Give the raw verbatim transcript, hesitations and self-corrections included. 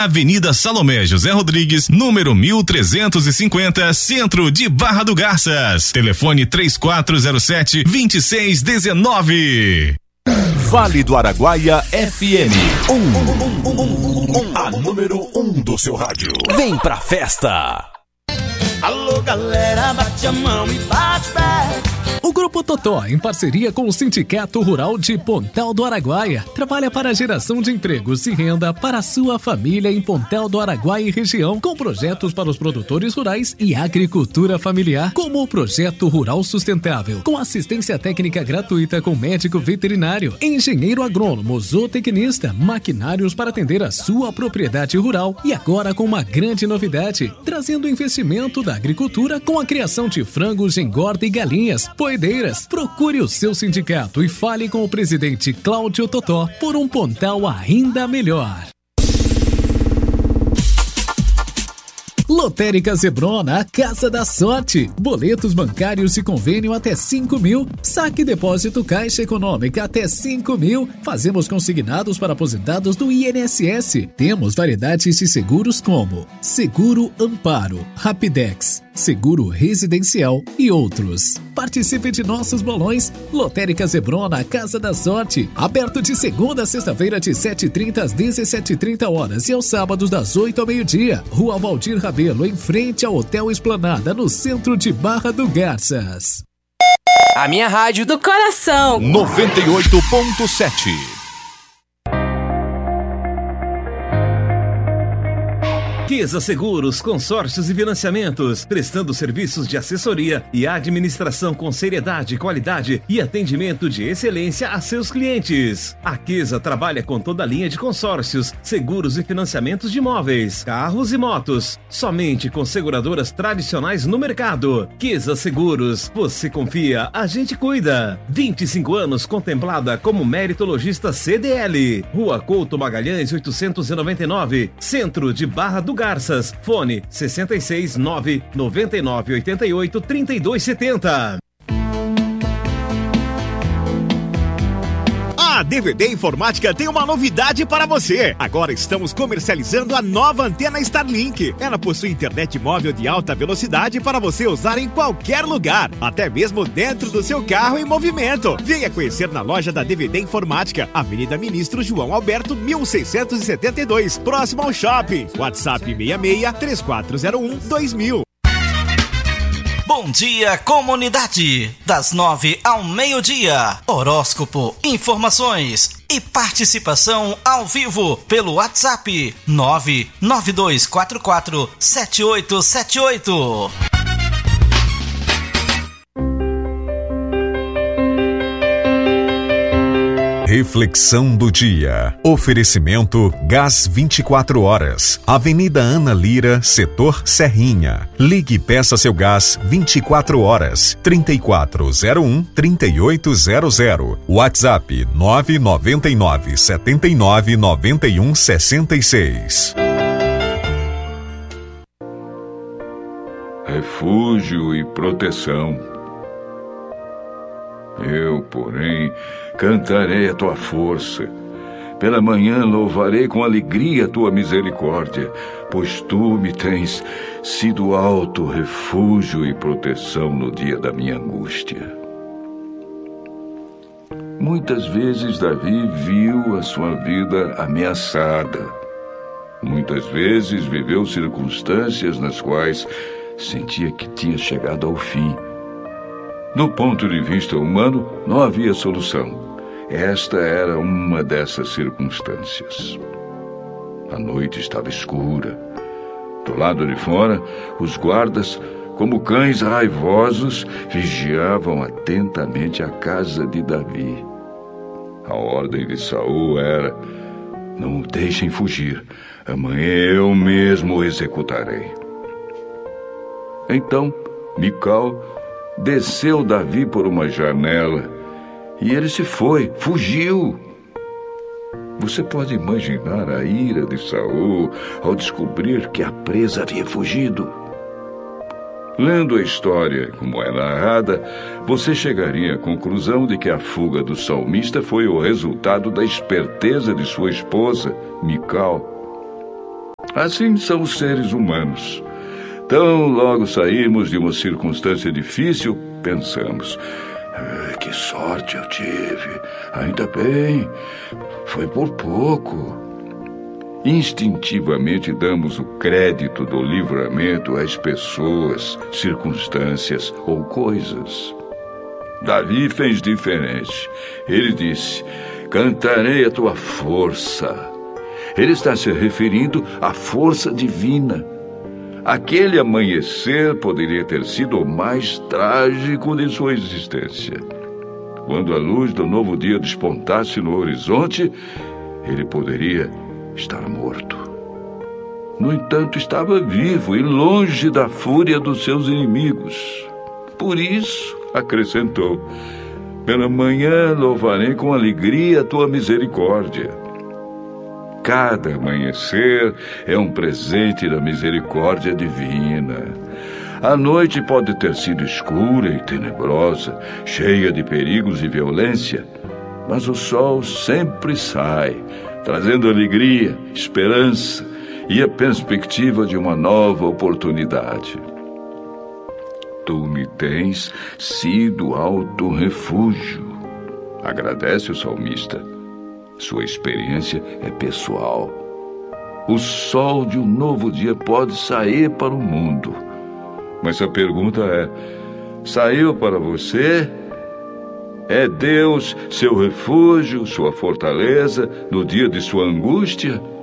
Avenida Salomé José Rodrigues, número mil trezentos e cinquenta, Centro de Barra do Garças. Telefone três quatro zero sete, dois seis um nove. Vale do Araguaia F M. Um, um, um, um, um, a número um do seu rádio. Vem pra festa. Alô, galera, bate a mão e bate pé. O Grupo Totó, em parceria com o Sindicato Rural de Pontal do Araguaia, trabalha para a geração de empregos e renda para a sua família em Pontal do Araguaia e região, com projetos para os produtores rurais e agricultura familiar, como o Projeto Rural Sustentável, com assistência técnica gratuita com médico veterinário, engenheiro agrônomo, zootecnista, maquinários para atender a sua propriedade rural e agora com uma grande novidade, trazendo investimento da agricultura com a criação de frangos de engorda e galinhas, pois procure o seu sindicato e fale com o presidente Cláudio Totó por um Pontal ainda melhor. Lotérica Zebrona, a Casa da Sorte. Boletos bancários e convênio até cinco mil. Saque e depósito Caixa Econômica até cinco mil. Fazemos consignados para aposentados do I N S S. Temos variedades de seguros como Seguro Amparo, Rapidex, Seguro Residencial e outros. Participe de nossos bolões. Lotérica Zebrona, a Casa da Sorte. Aberto de segunda a sexta-feira de sete e trinta às dezessete e trinta horas e aos sábados das oito ao meio-dia. Rua Valdir Rabelo, em frente ao Hotel Esplanada, no centro de Barra do Garças. A minha rádio do coração. noventa e oito ponto sete. Kiesa Seguros, consórcios e financiamentos, prestando serviços de assessoria e administração com seriedade, qualidade e atendimento de excelência a seus clientes. A Kiesa trabalha com toda a linha de consórcios, seguros e financiamentos de imóveis, carros e motos, somente com seguradoras tradicionais no mercado. Kiesa Seguros, você confia, a gente cuida. vinte e cinco anos contemplada como meritologista C D L. Rua Couto Magalhães oitocentos e noventa e nove, Centro de Barra do Garças. Fone sessenta e seis, nove noventa e nove, oitenta e oito, trinta e dois setenta. A D V D Informática tem uma novidade para você. Agora estamos comercializando a nova antena Starlink. Ela possui internet móvel de alta velocidade para você usar em qualquer lugar, até mesmo dentro do seu carro em movimento. Venha conhecer na loja da D V D Informática, Avenida Ministro João Alberto, mil seiscentos e setenta e dois, próximo ao shopping. WhatsApp seis seis, três quatro zero um, dois mil. Bom dia, comunidade! Das nove ao meio-dia. Horóscopo, informações e participação ao vivo pelo WhatsApp nove nove dois quatro quatro sete oito sete oito. Reflexão do dia. Oferecimento Gás vinte e quatro horas. Avenida Ana Lira, setor Serrinha. Ligue e peça seu gás vinte e quatro horas. trinta e quatro zero um, trinta e oito zero zero. WhatsApp nove nove nove, sete nove nove um, seis seis. Refúgio e proteção. Eu, porém, cantarei a tua força. Pela manhã louvarei com alegria a tua misericórdia, pois tu me tens sido alto refúgio e proteção no dia da minha angústia. Muitas vezes Davi viu a sua vida ameaçada. Muitas vezes viveu circunstâncias nas quais sentia que tinha chegado ao fim. Do ponto de vista humano, não havia solução. Esta era uma dessas circunstâncias. A noite estava escura. Do lado de fora, os guardas, como cães raivosos, vigiavam atentamente a casa de Davi. A ordem de Saul era: não o deixem fugir. Amanhã eu mesmo o executarei. Então, Mical desceu Davi por uma janela e ele se foi, fugiu. Você pode imaginar a ira de Saul ao descobrir que a presa havia fugido. Lendo a história como é narrada, você chegaria à conclusão de que a fuga do salmista foi o resultado da esperteza de sua esposa, Mical. Assim são os seres humanos. Tão logo saímos de uma circunstância difícil, pensamos: ah, que sorte eu tive, ainda bem, foi por pouco. Instintivamente damos o crédito do livramento às pessoas, circunstâncias ou coisas. Davi fez diferente. Ele disse: cantarei a tua força. Ele está se referindo à força divina. Aquele amanhecer poderia ter sido o mais trágico de sua existência. Quando a luz do novo dia despontasse no horizonte, ele poderia estar morto. No entanto, estava vivo e longe da fúria dos seus inimigos. Por isso, acrescentou: pela manhã louvarei com alegria a tua misericórdia. Cada amanhecer é um presente da misericórdia divina. A noite pode ter sido escura e tenebrosa, cheia de perigos e violência, mas o sol sempre sai, trazendo alegria, esperança e a perspectiva de uma nova oportunidade. Tu me tens sido alto refúgio. Agradece o salmista. Sua experiência é pessoal. O sol de um novo dia pode sair para o mundo. Mas a pergunta é: saiu para você? É Deus seu refúgio, sua fortaleza no dia de sua angústia?